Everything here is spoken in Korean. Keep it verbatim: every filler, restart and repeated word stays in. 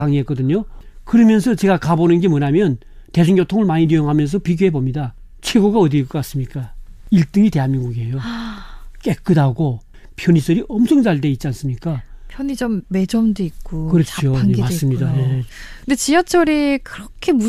강의했거든요. 그러면서 제가 가보는 게 뭐냐면 대중교통을 많이 이용하면서 비교해 봅니다. 최고가 어디일 것 같습니까? 일 등이 대한민국이에요. 깨끗하고 편의시설이 엄청 잘 돼 있지 않습니까? 편의점 매점도 있고 그렇죠. 자판기도 네, 맞습니다. 있고요. 네. 근데 지하철이 그렇게 무